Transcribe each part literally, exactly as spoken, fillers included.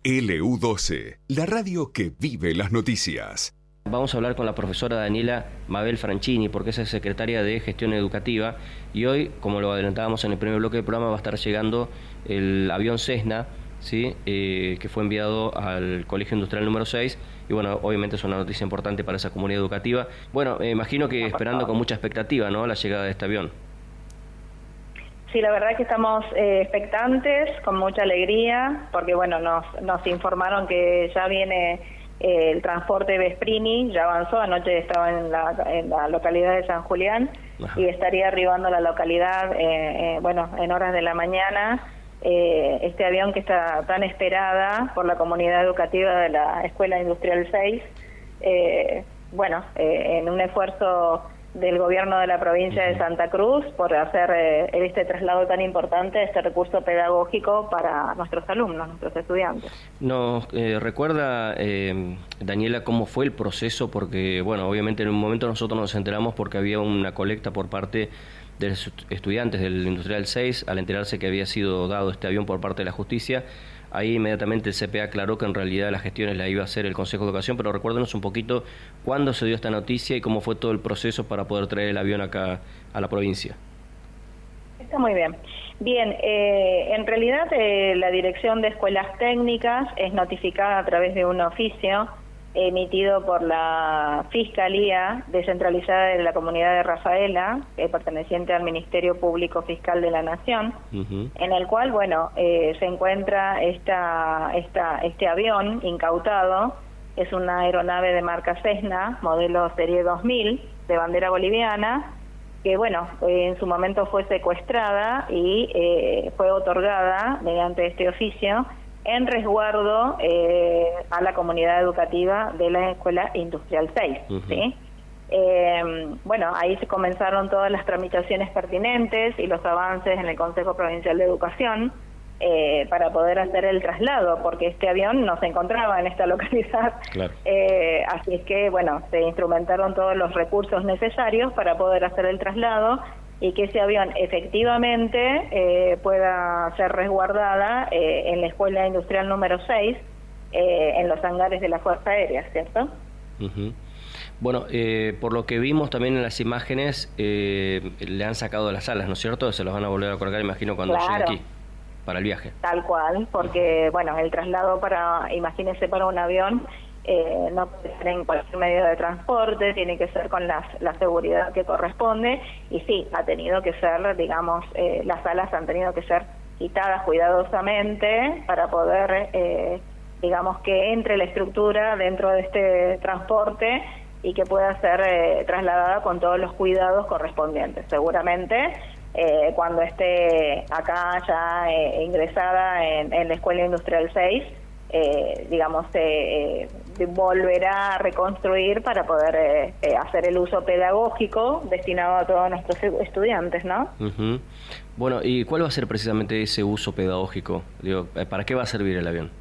L U doce, la radio que vive las noticias. Vamos a hablar con la profesora Daniela Mabel Franchini, porque es secretaria de Gestión Educativa, y hoy, como lo adelantábamos en el primer bloque del programa, va a estar llegando el avión Cessna, ¿sí? eh, que fue enviado al Colegio Industrial número seis, y bueno, obviamente es una noticia importante para esa comunidad educativa. Bueno, me imagino que esperando con mucha expectativa, ¿no?, la llegada de este avión. Sí, la verdad es que estamos eh, expectantes, con mucha alegría, porque bueno, nos, nos informaron que ya viene eh, el transporte Vesprini, ya avanzó, anoche estaba en la, en la localidad de San Julián. Ajá. Y estaría arribando a la localidad, eh, eh, bueno, en horas de la mañana, eh, este avión que está tan esperada por la comunidad educativa de la Escuela Industrial seis, eh, bueno, eh, en un esfuerzo del gobierno de la provincia de Santa Cruz por hacer eh, este traslado tan importante, este recurso pedagógico para nuestros alumnos, nuestros estudiantes. ¿Nos eh, recuerda, eh, Daniela, cómo fue el proceso? Porque, bueno, obviamente en un momento nosotros nos enteramos porque había una colecta por parte de los estudiantes del Industrial seis, al enterarse que había sido dado este avión por parte de la justicia. Ahí inmediatamente el C P A aclaró que en realidad las gestiones la iba a hacer el Consejo de Educación, pero recuérdenos un poquito cuándo se dio esta noticia y cómo fue todo el proceso para poder traer el avión acá a la provincia. Está muy bien. Bien, eh, en realidad eh, la Dirección de Escuelas Técnicas es notificada a través de un oficio emitido por la Fiscalía Descentralizada de la Comunidad de Rafaela, eh, perteneciente al Ministerio Público Fiscal de la Nación, uh-huh. en el cual, bueno, eh, se encuentra esta, esta, este avión incautado. Es una aeronave de marca Cessna, modelo serie dos mil, de bandera boliviana, que, bueno, eh, en su momento fue secuestrada y eh, fue otorgada mediante este oficio en resguardo eh, a la comunidad educativa de la Escuela Industrial seis. Uh-huh. ¿Sí? Eh, bueno, ahí se comenzaron todas las tramitaciones pertinentes y los avances en el Consejo Provincial de Educación eh, para poder hacer el traslado, porque este avión no se encontraba en esta localidad. Claro. Eh, así es que, bueno, se instrumentaron todos los recursos necesarios para poder hacer el traslado y que ese avión efectivamente eh, pueda ser resguardada eh, en la Escuela Industrial número seis, eh, en los hangares de la Fuerza Aérea, ¿cierto? Uh-huh. Bueno, eh, por lo que vimos también en las imágenes, eh, le han sacado las alas, ¿no es cierto? Se los van a volver a colgar, imagino, cuando claro. llegue aquí, para el viaje. Tal cual, porque, uh-huh. bueno, el traslado para, imagínese, para un avión, Eh, no puede ser en cualquier medio de transporte, tiene que ser con las, la seguridad que corresponde, y sí, ha tenido que ser, digamos, eh, las alas han tenido que ser quitadas cuidadosamente para poder, eh, digamos, que entre la estructura dentro de este transporte y que pueda ser eh, trasladada con todos los cuidados correspondientes. Seguramente eh, cuando esté acá ya eh, ingresada en, en la Escuela Industrial seis, Eh, digamos, eh, eh, volverá a reconstruir para poder eh, eh, hacer el uso pedagógico destinado a todos nuestros estudiantes, ¿no? Uh-huh. Bueno, ¿y cuál va a ser precisamente ese uso pedagógico? Digo, ¿para qué va a servir el avión?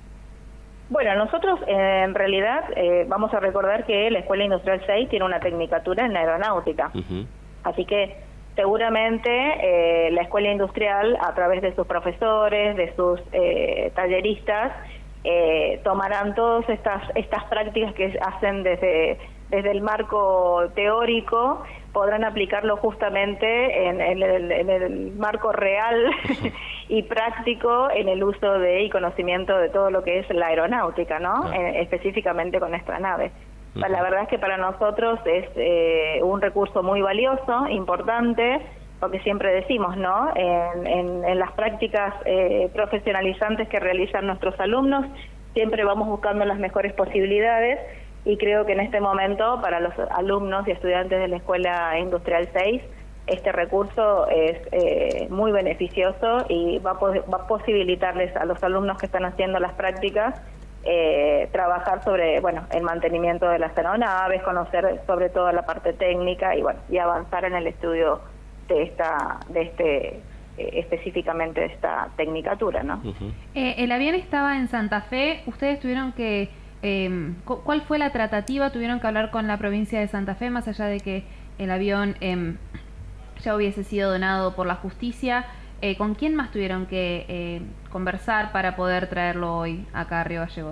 Bueno, nosotros eh, en realidad eh, vamos a recordar que la Escuela Industrial seis tiene una tecnicatura en aeronáutica, uh-huh. así que seguramente eh, la Escuela Industrial, a través de sus profesores, de sus eh, talleristas, eh, tomarán todas estas estas prácticas que hacen desde desde el marco teórico, podrán aplicarlo justamente en, en, el, en el marco real y práctico en el uso de y conocimiento de todo lo que es la aeronáutica, ¿no? Ah. Eh, específicamente con esta nave. Uh-huh. La verdad es que para nosotros es eh, un recurso muy valioso, importante, porque siempre decimos, ¿no? En, en, en las prácticas eh, profesionalizantes que realizan nuestros alumnos, siempre vamos buscando las mejores posibilidades, y creo que en este momento para los alumnos y estudiantes de la Escuela Industrial seis, este recurso es eh, muy beneficioso y va a, va a posibilitarles a los alumnos que están haciendo las prácticas eh, trabajar sobre, bueno, el mantenimiento de las aeronaves, conocer sobre todo la parte técnica y, bueno, y avanzar en el estudio de esta, de este, eh, específicamente de esta tecnicatura, ¿no? Uh-huh. Eh, el avión estaba en Santa Fe, ustedes tuvieron que, eh, ¿cuál fue la tratativa? ¿Tuvieron que hablar con la provincia de Santa Fe, más allá de que el avión eh, ya hubiese sido donado por la justicia? Eh, ¿Con quién más tuvieron que eh, conversar para poder traerlo hoy acá a Río Gallegos?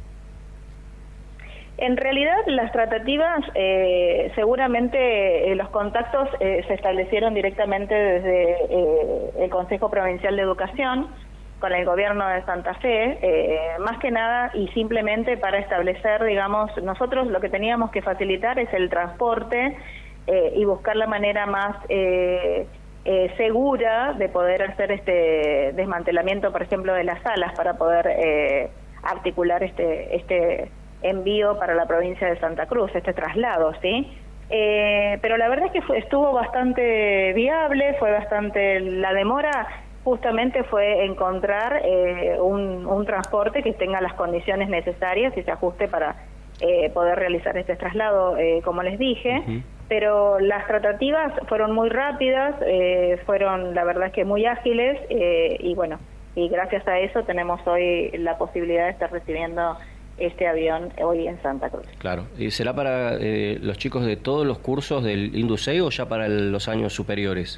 En realidad las tratativas, eh, seguramente eh, los contactos eh, se establecieron directamente desde eh, el Consejo Provincial de Educación con el gobierno de Santa Fe, eh, más que nada y simplemente para establecer, digamos, nosotros lo que teníamos que facilitar es el transporte eh, y buscar la manera más eh, eh, segura de poder hacer este desmantelamiento, por ejemplo, de las salas para poder eh, articular este este envío para la provincia de Santa Cruz, este traslado, ¿sí? Eh, pero la verdad es que fue, estuvo bastante viable, fue bastante, la demora justamente fue encontrar eh, un, un transporte que tenga las condiciones necesarias y se ajuste para eh, poder realizar este traslado, eh, como les dije, uh-huh. Pero las tratativas fueron muy rápidas, eh, fueron la verdad es que muy ágiles, eh, y bueno, y gracias a eso tenemos hoy la posibilidad de estar recibiendo este avión hoy en Santa Cruz. Claro. ¿Y será para eh, los chicos de todos los cursos del INDUCEI o ya para el, los años superiores?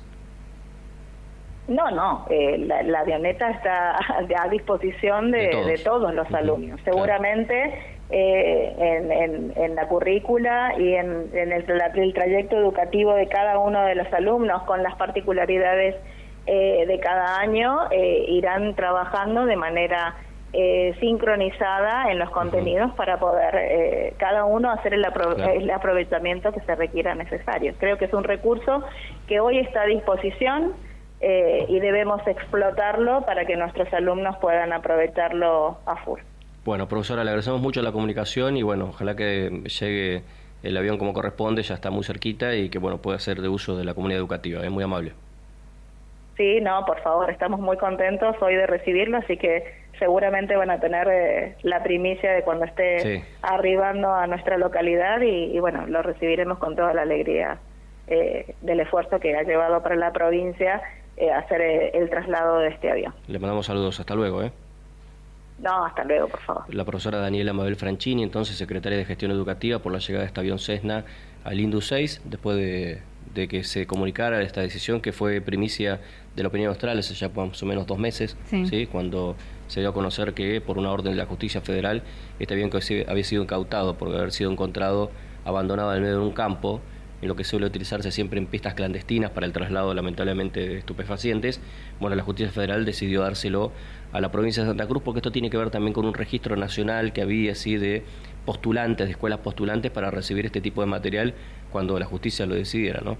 No, no, eh, la, la avioneta está a disposición de, de, todos. de todos los uh-huh. alumnos. Seguramente claro. eh, en, en, en la currícula y en, en el, el trayecto educativo de cada uno de los alumnos, con las particularidades eh, de cada año, eh, irán trabajando de manera Eh, sincronizada en los contenidos uh-huh. para poder eh, cada uno hacer el, apro- claro. el aprovechamiento que se requiera necesario. Creo que es un recurso que hoy está a disposición eh, y debemos explotarlo para que nuestros alumnos puedan aprovecharlo a full. Bueno, profesora, le agradecemos mucho la comunicación y bueno, ojalá que llegue el avión como corresponde, ya está muy cerquita y que bueno pueda ser de uso de la comunidad educativa. Es muy amable. Sí, no, por favor, estamos muy contentos hoy de recibirlo, así que seguramente van a tener eh, la primicia de cuando esté sí. arribando a nuestra localidad y, y bueno, lo recibiremos con toda la alegría eh, del esfuerzo que ha llevado para la provincia eh, hacer eh, el traslado de este avión. Le mandamos saludos, hasta luego, ¿eh? No, hasta luego, por favor. La profesora Daniela Mabel Franchini, entonces secretaria de Gestión Educativa, por la llegada de este avión Cessna al INDUCEI, después de, de que se comunicara esta decisión que fue primicia de la opinión austral hace ya más o menos dos meses, sí. ¿sí? Cuando se dio a conocer que por una orden de la Justicia Federal este avión que había sido incautado por haber sido encontrado abandonado en medio de un campo, en lo que suele utilizarse siempre en pistas clandestinas para el traslado lamentablemente de estupefacientes. Bueno, la Justicia Federal decidió dárselo a la provincia de Santa Cruz porque esto tiene que ver también con un registro nacional que había así de postulantes, de escuelas postulantes para recibir este tipo de material cuando la justicia lo decidiera, ¿no?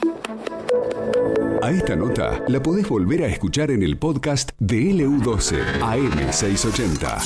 A esta nota la podés volver a escuchar en el podcast de L U doce A M seiscientos ochenta.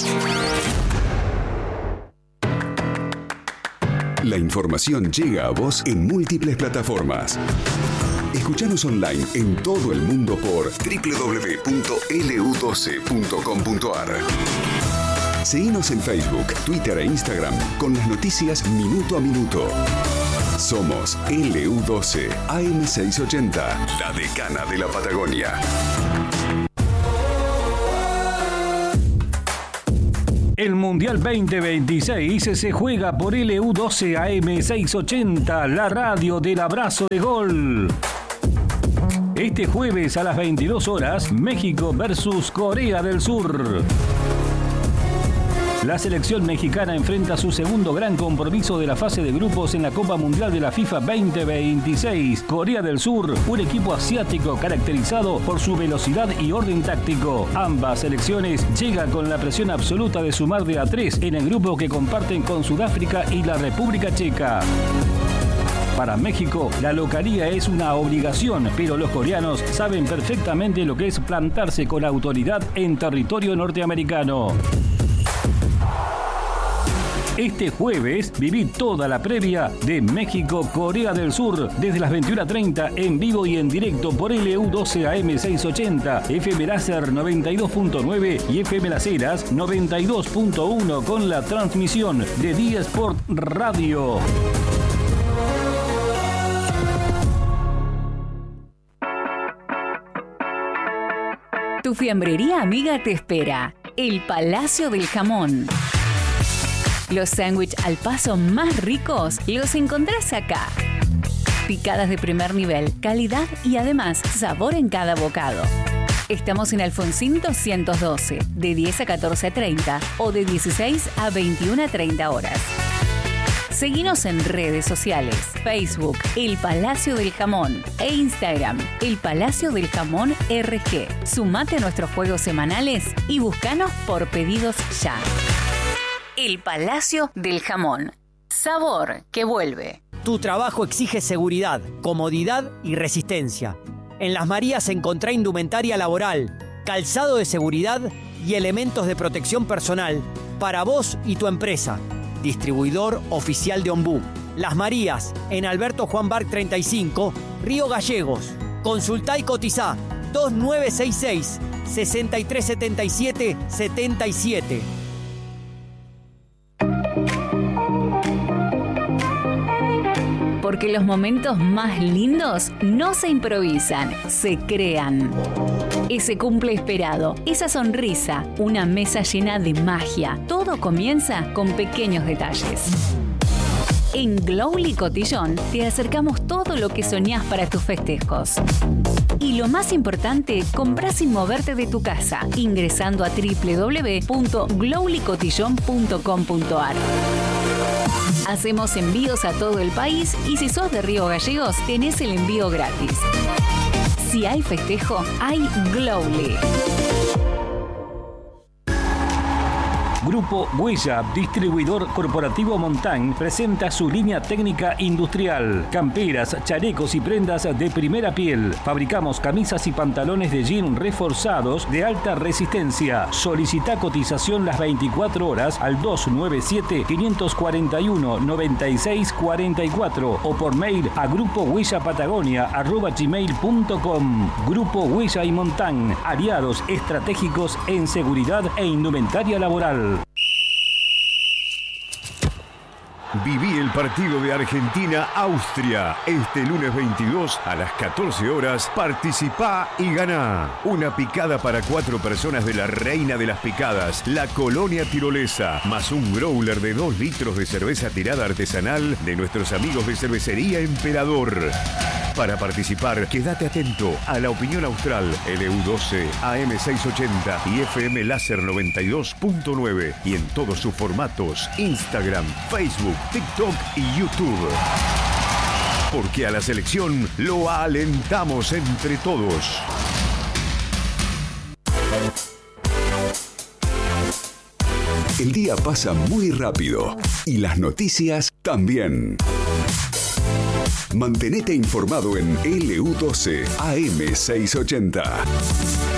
La información llega a vos en múltiples plataformas. Escuchanos online en todo el mundo por doble u doble u doble u punto L U doce punto com punto A R. Seguinos en Facebook, Twitter e Instagram con las noticias minuto a minuto. Somos L U doce A M seiscientos ochenta, la decana de la Patagonia. El Mundial veinte veintiséis se juega por L U doce A M seiscientos ochenta, la radio del abrazo de gol. Este jueves a las veintidós horas, México versus Corea del Sur. La selección mexicana enfrenta su segundo gran compromiso de la fase de grupos en la Copa Mundial de la FIFA veinte veintiséis. Corea del Sur, un equipo asiático caracterizado por su velocidad y orden táctico. Ambas selecciones llegan con la presión absoluta de sumar de a tres en el grupo que comparten con Sudáfrica y la República Checa. Para México, la localía es una obligación, pero los coreanos saben perfectamente lo que es plantarse con autoridad en territorio norteamericano. Este jueves viví toda la previa de México-Corea del Sur desde las veintiuna treinta en vivo y en directo por L U doce A M seiscientos ochenta, F M Láser noventa y dos punto nueve y F M Las Heras noventa y dos punto uno con la transmisión de Día Sport Radio. Tu fiambrería amiga te espera. El Palacio del Jamón. Los sándwiches al paso más ricos los encontrás acá. Picadas de primer nivel, calidad y además sabor en cada bocado. Estamos en Alfonsín doscientos doce, de diez a catorce treinta o de dieciséis a veintiuna treinta horas. Seguinos en redes sociales, Facebook, El Palacio del Jamón e Instagram, El Palacio del Jamón R G. Sumate a nuestros juegos semanales y búscanos por pedidos ya. El Palacio del Jamón. Sabor que vuelve. Tu trabajo exige seguridad, comodidad y resistencia. En Las Marías encontrá indumentaria laboral, calzado de seguridad y elementos de protección personal para vos y tu empresa. Distribuidor oficial de Ombú. Las Marías, en Alberto Juan Barc treinta y cinco, Río Gallegos. Consultá y cotizá dos nueve seis seis, seis tres siete siete, siete siete. Porque los momentos más lindos no se improvisan, se crean. Ese cumple esperado, esa sonrisa, una mesa llena de magia. Todo comienza con pequeños detalles. En Glowly Cotillón te acercamos todo lo que soñás para tus festejos. Y lo más importante, comprá sin moverte de tu casa, ingresando a doble u doble u doble u punto glowly cotillón punto com punto a r. Hacemos envíos a todo el país y si sos de Río Gallegos, tenés el envío gratis. Si hay festejo, hay Glowly. Grupo Huella, distribuidor corporativo Montán, presenta su línea técnica industrial. Camperas, chalecos y prendas de primera piel. Fabricamos camisas y pantalones de jean reforzados de alta resistencia. Solicita cotización las veinticuatro horas al dos nueve siete, cinco cuatro uno, nueve seis cuatro cuatro o por mail a grupo huella patagonia arroba gmail punto com. Grupo Huella y Montán, aliados estratégicos en seguridad e indumentaria laboral. Viví el partido de Argentina-Austria. Este lunes veintidós a las catorce horas, participá y ganá. Una picada para cuatro personas de la reina de las picadas, la Colonia Tirolesa, más un growler de dos litros de cerveza tirada artesanal de nuestros amigos de Cervecería Emperador. Para participar, quédate atento a La Opinión Austral, L U doce, A M seiscientos ochenta y F M Láser noventa y dos punto nueve y en todos sus formatos, Instagram, Facebook, TikTok y YouTube. Porque a la selección lo alentamos entre todos. El día pasa muy rápido y las noticias también. Mantenete informado en L U doce A M seiscientos ochenta.